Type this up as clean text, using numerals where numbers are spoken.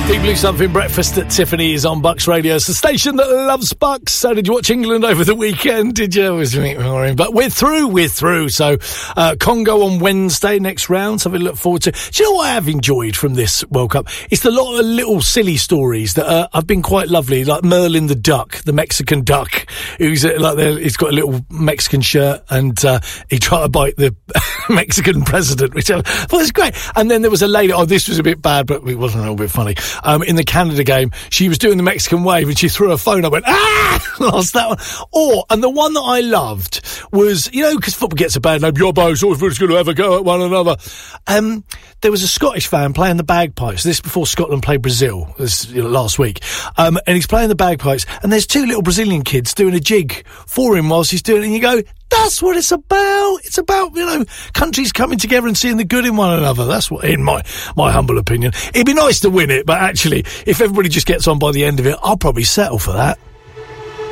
Deep Blue Something Breakfast at Tiffany's on Bucks Radio. It's the station that loves Bucks. So did you watch England over the weekend? Did you? It was boring. But we're through. So Congo on Wednesday, next round. Something to look forward to. Do you know what I have enjoyed from this World Cup? It's a lot of little silly stories that have been quite lovely. Like Merlin the duck, the Mexican duck, who's he's got a little Mexican shirt and he tried to bite the Mexican president, which I thought was great. And then there was a lady, this was a bit bad, but it wasn't a little bit funny. In the Canada game, she was doing the Mexican wave and she threw her phone up and lost that one. And the one that I loved was, because football gets a bad name, your boys always going to have a go at one another. There was a Scottish fan playing the bagpipes. This before Scotland played Brazil, last week. And he's playing the bagpipes and there's two little Brazilian kids doing a jig for him whilst he's doing it. And you go, that's what it's about. It's about, countries coming together and seeing the good in one another. That's what, in my humble opinion. It'd be nice to win it, but actually, if everybody just gets on by the end of it, I'll probably settle for that.